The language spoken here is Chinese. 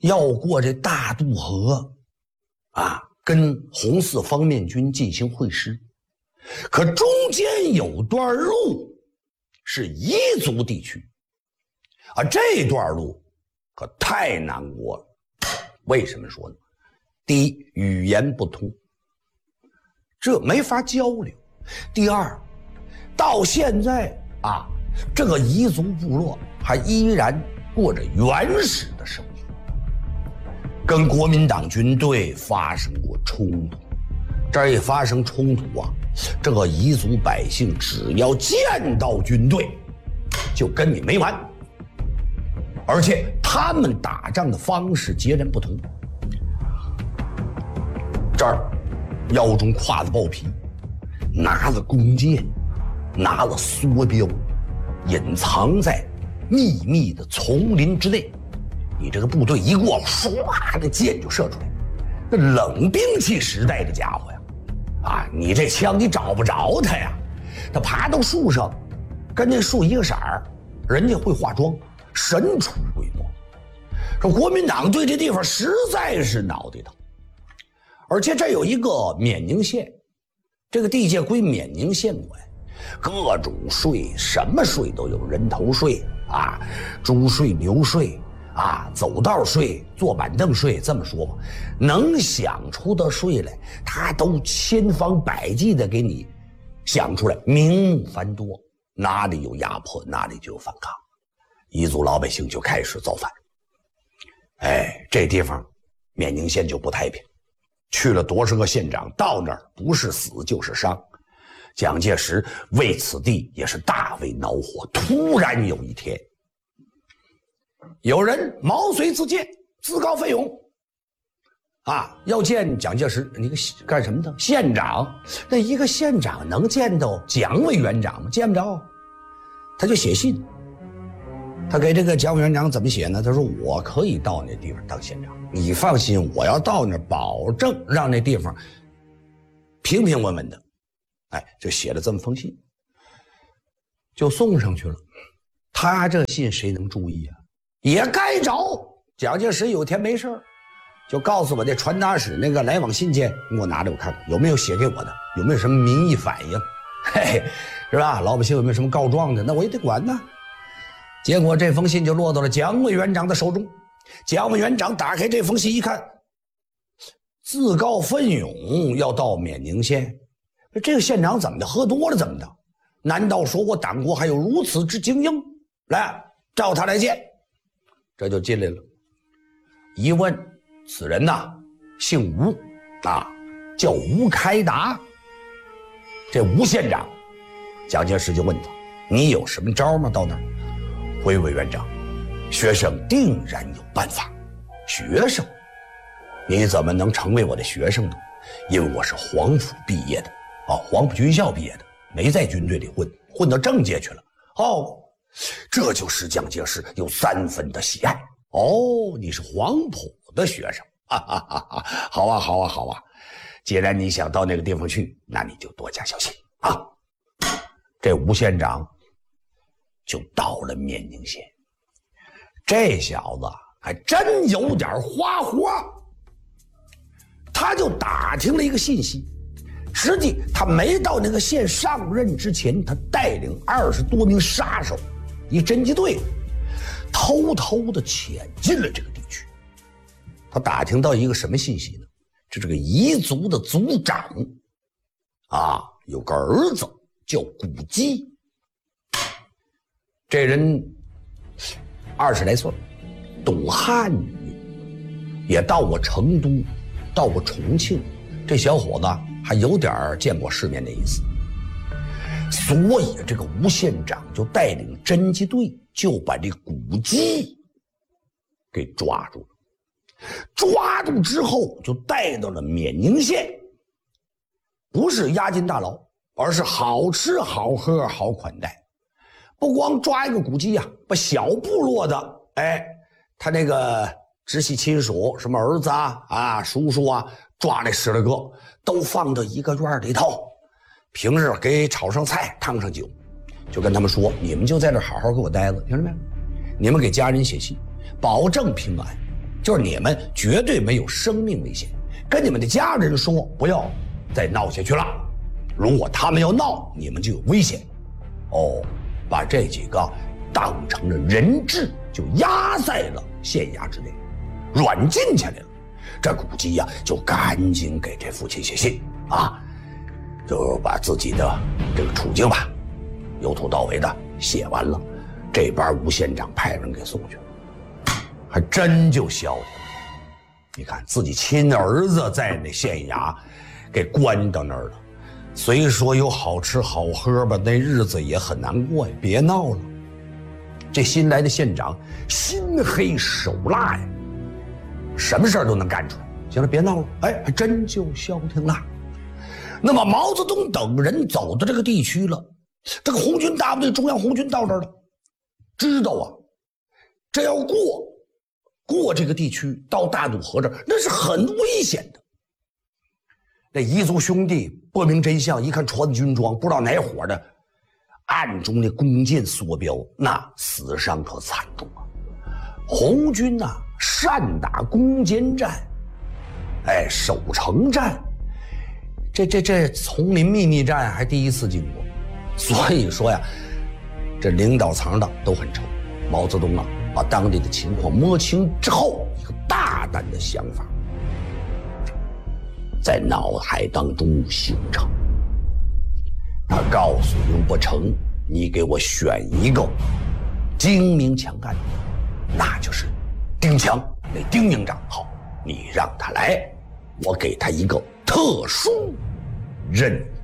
要过这大渡河，跟红四方面军进行会师。可中间有段路是彝族地区，这段路可太难过了。为什么说呢？第一，语言不通，这没法交流；第二，到现在这个彝族部落还依然过着原始的生活，跟国民党军队发生过冲突。这一发生冲突这个彝族百姓只要见到军队，就跟你没完。而且他们打仗的方式截然不同。这儿腰中挎着豹皮，拿着弓箭，拿着梭镖，隐藏在密密的丛林之内。你这个部队一过，唰的箭就射出来。那冷兵器时代的家伙呀，你这枪你找不着他呀。他爬到树上，跟那树一个色儿，人家会化妆，神出鬼没。说国民党对这地方实在是脑袋疼。而且这有一个缅宁县，这个地界归缅宁县管，各种税，什么税都有，人头税猪税、牛税走道税、坐板凳税，这么说吧，能想出的税来，他都千方百计的给你想出来，名目繁多，哪里有压迫，哪里就有反抗，彝族老百姓就开始造反。这地方缅宁县就不太平。去了多少个县长，到那儿不是死就是伤。蒋介石为此地也是大为恼火。突然有一天，有人毛遂自荐，自告奋勇要见蒋介石。你干什么的？县长。那一个县长能见到蒋委员长吗？见不着。他就写信，他给这个蒋委员长怎么写呢？他说我可以到那地方当县长，你放心，我要到那儿保证让那地方平平稳稳的。就写了这么封信，就送上去了。他这信谁能注意也该着。蒋介石有天没事就告诉我这传达室那个来往信件，你给我拿着我看看有没有写给我的，有没有什么民意反应，是吧？老百姓有没有什么告状的，那我也得管呢。结果这封信就落到了蒋委员长的手中。蒋委员长打开这封信一看，自告奋勇要到缅宁县。这个县长怎么的？喝多了怎么的？难道说我党国还有如此之精英？来，召他来见。这就进来了。一问，此人姓吴叫吴开达。这吴县长，蒋介石就问他：你有什么招吗？到那儿，回委员长，学生定然有办法。学生？你怎么能成为我的学生呢？因为我是黄埔毕业的。黄埔军校毕业的，没在军队里混到政界去了。这就使蒋介石有3分的喜爱。你是黄埔的学生，好啊。既然你想到那个地方去，那你就多加小心这吴县长就到了缅宁县。这小子还真有点花活，他就打听了一个信息。实际他没到那个县上任之前，他带领20多名杀手，一侦缉队，偷偷的潜进了这个地区。他打听到一个什么信息呢？这个彝族的族长有个儿子叫古基。这人20来岁，懂汉语，也到过成都，到过重庆。这小伙子还有点见过世面的意思，所以这个吴县长就带领侦缉队就把这古基给抓住了。抓住之后就带到了缅宁县，不是押进大牢，而是好吃好喝好款待。不光抓一个古基把小部落的他那个直系亲属，什么儿子叔叔抓那10来个，都放到一个院里头，平日给炒上菜，烫上酒，就跟他们说：你们就在这好好给我待着，听着没？你们给家人写信，保证平安。 就是你们绝对没有生命危险，跟你们的家人说不要再闹下去了。如果他们要闹，你们就有危险。哦，把这几个当成了人质，就押在了县衙之内，软禁起来了。这古籍呀，就赶紧给这父亲写信啊，就把自己的这个处境吧，由头到尾的写完了。这边吴县长派人给送去了，还真就消停了。你看自己亲儿子在那县衙给关到那儿了，虽说有好吃好喝吧，那日子也很难过呀。别闹了，这新来的县长心黑手辣呀，什么事儿都能干出来。行了，别闹了，哎，还真就消停了。那么毛泽东等人走到这个地区了，这个红军大部队中央红军到这儿了，知道啊，这要过这个地区到大渡河这儿，那是很危险的。这彝族兄弟不明真相，一看穿军装，不知道哪伙的，暗中的弓箭缩标，那死伤可惨重啊！红军啊，善打攻坚战，哎，守城战，这丛林秘密战还第一次经过，所以说呀，这领导层的都很愁。毛泽东啊，把当地的情况摸清之后，一个大胆的想法在脑海当中形成。他告诉刘伯承，你给我选一个精明强干的，那就是丁强，那丁营长。好，你让他来，我给他一个特殊任务。